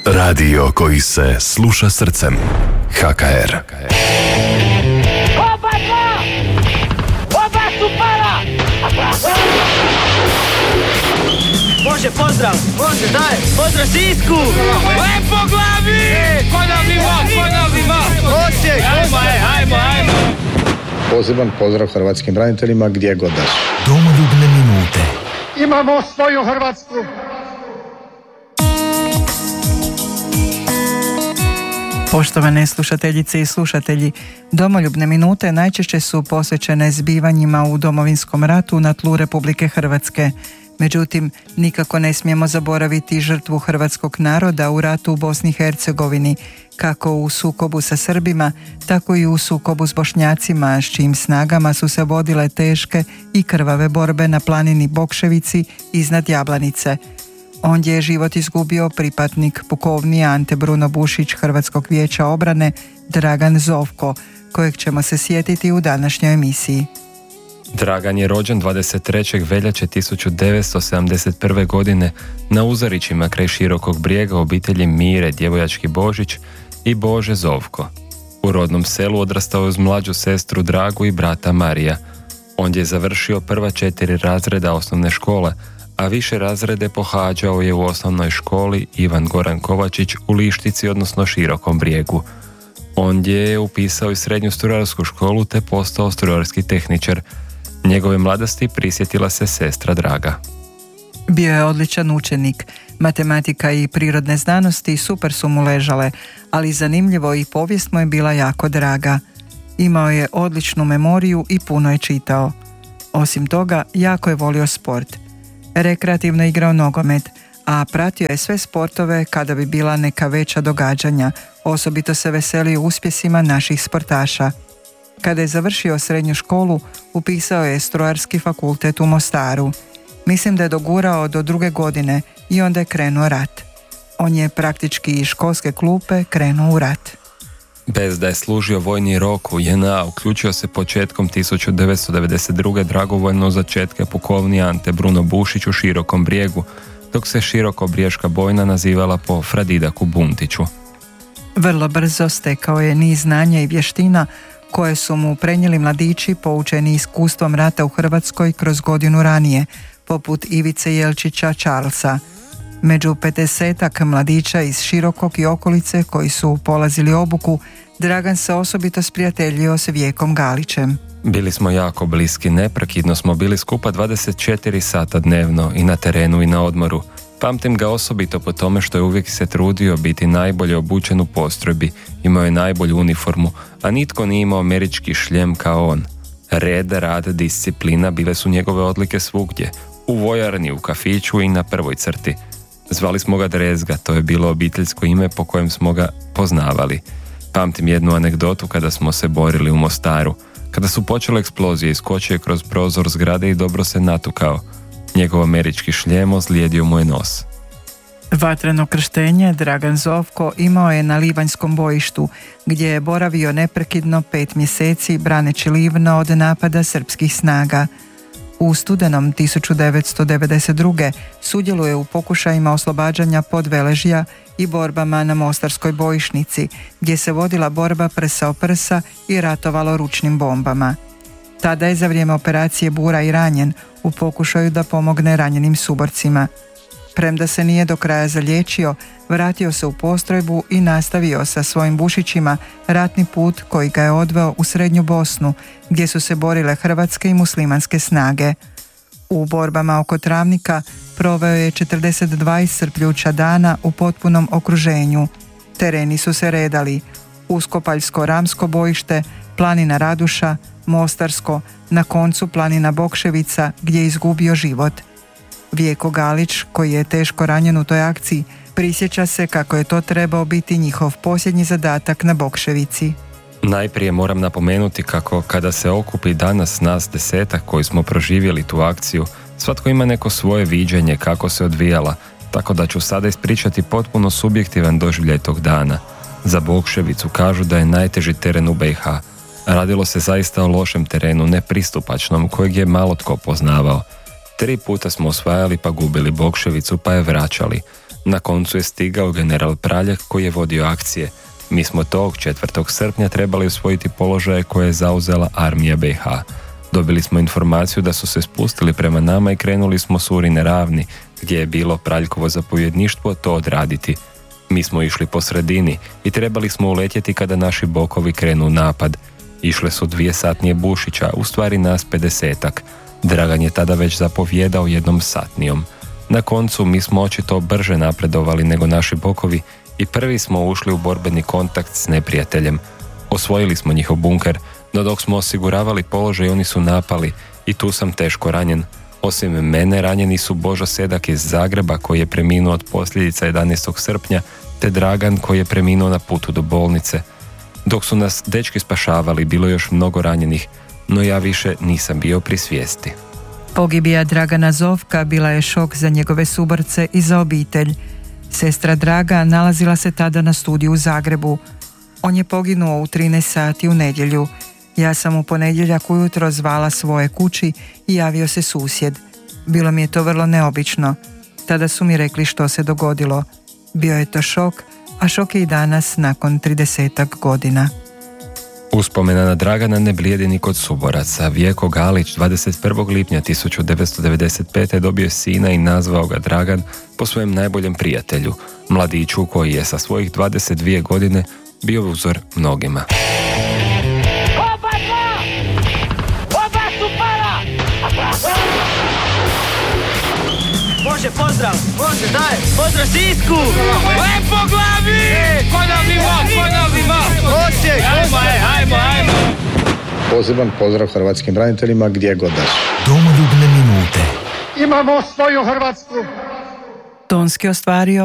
Radio koji se sluša srcem. HKR. Oba dva! Oba su pala! Može, pozdrav! Može, daj! Pozdrav Sisku! Lepo glavi! Ponavljimo! Osijek! Ajmo! Poseban pozdrav hrvatskim braniteljima gdje god da su. Domoljubne minute. Imamo svoju Hrvatsku! Poštovane slušateljice i slušatelji, domoljubne minute najčešće su posvećene zbivanjima u Domovinskom ratu na tlu Republike Hrvatske. Međutim, nikako ne smijemo zaboraviti žrtvu hrvatskog naroda u ratu u Bosni i Hercegovini, kako u sukobu sa Srbima, tako i u sukobu s Bošnjacima, s čijim snagama su se vodile teške i krvave borbe na planini Bokševici iznad Jablanice. Ondje je život izgubio pripadnik pukovnije Ante Bruno Bušić Hrvatskog vijeća obrane Dragan Zovko, kojeg ćemo se sjetiti u današnjoj emisiji. Dragan je rođen 23. veljače 1971. godine na Uzarićima kraj Širokog Brijega obitelji Mire Djevojački Božić i Bože Zovko. U rodnom selu odrastao je uz mlađu sestru Dragu i brata Marija. Ondje je završio prva 4 razreda osnovne škole, a više razrede pohađao je u osnovnoj školi Ivan Goran Kovačić u Lištici, odnosno Širokom Brijegu. Ondje je upisao i srednju strojarsku školu te postao strojarski tehničar. Njegove mladosti prisjetila se sestra Draga. Bio je odličan učenik. Matematika i prirodne znanosti super su mu ležale, ali zanimljivo i povijest mu je bila jako draga. Imao je odličnu memoriju i puno je čitao. Osim toga, jako je volio sport. Rekreativno igrao nogomet, a pratio je sve sportove kada bi bila neka veća događanja. Osobito se veselio uspjesima naših sportaša. Kada je završio srednju školu, upisao je strojarski fakultet u Mostaru. Mislim da je dogurao do 2. godine i onda je krenuo rat. On je praktički iz školske klupe krenuo u rat. Bez da je služio vojni rok u JNA, uključio se početkom 1992. dragovoljno za četke pukovnije Ante Bruno Bušić u Širokom Brijegu, dok se Širokobriješka bojna nazivala po Fradidaku Buntiću. Vrlo brzo stekao je niz znanja i vještina koje su mu prenijeli mladići poučeni iskustvom rata u Hrvatskoj kroz godinu ranije, poput Ivice Jelčića Charlesa. Među 50-ak mladića iz Širokog i okolice koji su polazili obuku, Dragan se osobito sprijateljio s Vjekom Galićem. Bili smo jako bliski, neprekidno smo bili skupa 24 sata dnevno i na terenu i na odmoru. Pamtim ga osobito po tome što je uvijek se trudio biti najbolje obučen u postrojbi, imao je najbolju uniformu, a nitko nije imao američki šljem kao on. Red, rad, disciplina bile su njegove odlike svugdje, u vojarni, u kafiću i na prvoj crti. Zvali smo ga Drezga, to je bilo obiteljsko ime po kojem smo ga poznavali. Pamtim jednu anegdotu kada smo se borili u Mostaru. Kada su počele eksplozije, iskočio je kroz prozor zgrade i dobro se natukao. Njegov američki šljem ozlijedio mu je nos. Vatreno krštenje Dragan Zovko imao je na Livanjskom bojištu, gdje je boravio neprekidno 5 mjeseci braneći Livno od napada srpskih snaga. U studenom 1992. sudjeluje u pokušajima oslobađanja Podveležja i borbama na Mostarskoj bojišnici, gdje se vodila borba prsa o prsa i ratovalo ručnim bombama. Tada je za vrijeme operacije Bura i ranjen u pokušaju da pomogne ranjenim suborcima. Premda se nije do kraja zaliječio, vratio se u postrojbu i nastavio sa svojim Bušićima ratni put koji ga je odveo u Srednju Bosnu, gdje su se borile hrvatske i muslimanske snage. U borbama oko Travnika proveo je 42 iscrpljuća dana u potpunom okruženju. Tereni su se redali: Uskopaljsko-Ramsko bojište, planina Raduša, Mostarsko, na koncu planina Bokševica gdje je izgubio život. Vjeko Galić, koji je teško ranjen u toj akciji, prisjeća se kako je to trebao biti njihov posljednji zadatak na Bokševici. Najprije moram napomenuti kako kada se okupi danas nas 10 koji smo proživjeli tu akciju, svatko ima neko svoje viđenje kako se odvijala, tako da ću sada ispričati potpuno subjektivan doživljaj tog dana. Za Bokševicu kažu da je najteži teren u BiH. Radilo se zaista o lošem terenu, nepristupačnom, kojeg je malo tko poznavao. 3 puta smo osvajali pa gubili Bokševicu pa je vraćali. Na koncu je stigao general Praljak koji je vodio akcije. Mi smo tog 4. srpnja trebali osvojiti položaje koje je zauzela armija BiH. Dobili smo informaciju da su se spustili prema nama i krenuli smo s Urine ravni, gdje je bilo Praljkovo zapovjedništvo to odraditi. Mi smo išli po sredini i trebali smo uletjeti kada naši bokovi krenu u napad. Išle su 2 satnije Bušića, u stvari nas 50-ak. Dragan je tada već zapovjedao jednom satnijom. Na koncu mi smo očito brže napredovali nego naši bokovi i prvi smo ušli u borbeni kontakt s neprijateljem. Osvojili smo njihov bunker, no dok smo osiguravali položaj oni su napali i tu sam teško ranjen. Osim mene ranjeni su Božo Sedak iz Zagreba koji je preminuo od posljedica 11. srpnja te Dragan koji je preminuo na putu do bolnice. Dok su nas dečki spašavali bilo još mnogo ranjenih, no ja više nisam bio pri svijesti. Pogibija Dragana Zovka bila je šok za njegove suborce i za obitelj. Sestra Draga nalazila se tada na studiju u Zagrebu. On je poginuo u 13 sati u nedjelju. Ja sam u ponedjeljak ujutro zvala svoje kući i javio se susjed. Bilo mi je to vrlo neobično. Tada su mi rekli što se dogodilo. Bio je to šok, a šok je i danas nakon 30 godina. Uspomena na Dragana ne blijedi ni kod suboraca. Vjeko Galić 21. lipnja 1995. dobio sina i nazvao ga Dragan po svojem najboljem prijatelju, mladiću koji je sa svojih 22 godine bio uzor mnogima. Može, pozdrav, može, daj, pozdrav Sisku! Lepo glavi! Ponovimo! Osijek, Ajmo! Poseban pozdrav hrvatskim braniteljima gdje god da su. Domoljubne minute. Imamo svoju Hrvatsku. Tonski ostvario